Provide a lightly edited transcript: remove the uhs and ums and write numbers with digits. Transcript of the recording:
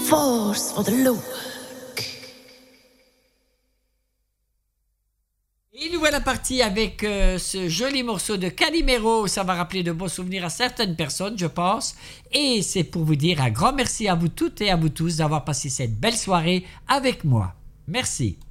force for the look. Et nous voilà partis avec ce joli morceau de Calimero. Ça va rappeler de beaux souvenirs à certaines personnes, je pense. Et c'est pour vous dire un grand merci à vous toutes et à vous tous d'avoir passé cette belle soirée avec moi. Merci.